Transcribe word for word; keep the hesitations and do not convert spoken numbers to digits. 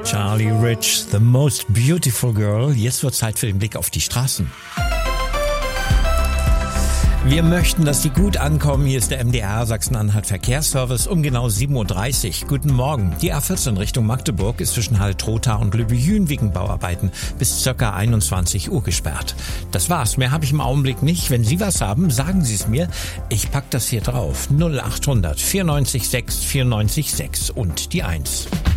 Charlie Rich, The Most Beautiful Girl. Jetzt wird Zeit für den Blick auf die Straßen. Wir möchten, dass Sie gut ankommen. Hier ist der M D R Sachsen-Anhalt Verkehrsservice um genau sieben Uhr dreißig. Guten Morgen. Die A vierzehn Richtung Magdeburg ist zwischen Hall-Trotha und Lübbe-Jühen wegen Bauarbeiten bis ca. einundzwanzig Uhr gesperrt. Das war's. Mehr habe ich im Augenblick nicht. Wenn Sie was haben, sagen Sie es mir. Ich pack das hier drauf. null achthundert vierundneunzig sechs vierundneunzig sechs und die eins.